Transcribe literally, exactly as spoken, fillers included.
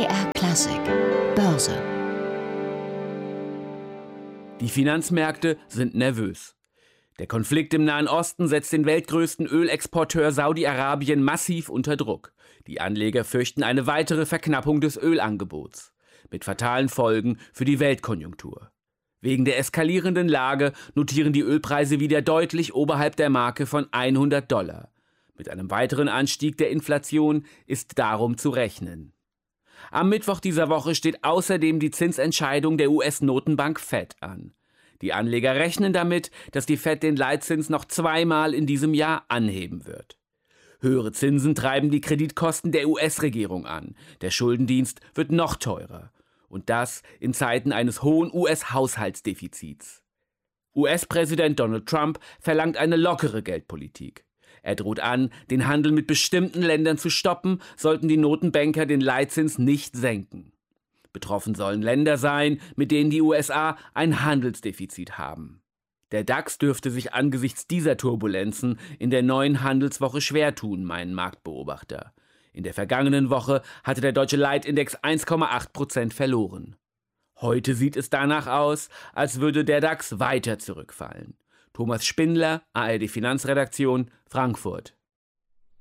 B R Klassik Börse. Die Finanzmärkte sind nervös. Der Konflikt im Nahen Osten setzt den weltgrößten Ölexporteur Saudi-Arabien massiv unter Druck. Die Anleger fürchten eine weitere Verknappung des Ölangebots, mit fatalen Folgen für die Weltkonjunktur. Wegen der eskalierenden Lage notieren die Ölpreise wieder deutlich oberhalb der Marke von hundert Dollar. Mit einem weiteren Anstieg der Inflation ist darum zu rechnen. Am Mittwoch dieser Woche steht außerdem die Zinsentscheidung der U S-Notenbank Fed an. Die Anleger rechnen damit, dass die Fed den Leitzins noch zweimal in diesem Jahr anheben wird. Höhere Zinsen treiben die Kreditkosten der U S-Regierung an. Der Schuldendienst wird noch teurer. Und das in Zeiten eines hohen U S-Haushaltsdefizits. U S-Präsident Donald Trump verlangt eine lockere Geldpolitik. Er droht an, den Handel mit bestimmten Ländern zu stoppen, sollten die Notenbanker den Leitzins nicht senken. Betroffen sollen Länder sein, mit denen die U S A ein Handelsdefizit haben. Der DAX dürfte sich angesichts dieser Turbulenzen in der neuen Handelswoche schwer tun, meinen Marktbeobachter. In der vergangenen Woche hatte der deutsche Leitindex eins Komma acht Prozent verloren. Heute sieht es danach aus, als würde der DAX weiter zurückfallen. Thomas Spindler, A R D Finanzredaktion, Frankfurt.